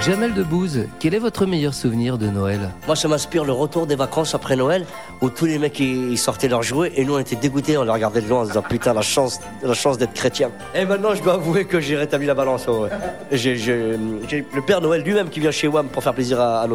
Jamel Debbouze, quel est votre meilleur souvenir de Noël? Moi, ça m'inspire le retour des vacances après Noël, où tous les mecs ils sortaient leurs jouets et nous on était dégoûtés, on les regardait de loin en se disant putain la chance d'être chrétien. Et maintenant je dois avouer que j'ai rétabli la balance. J'ai le Père Noël lui-même qui vient chez WAM pour faire plaisir à nos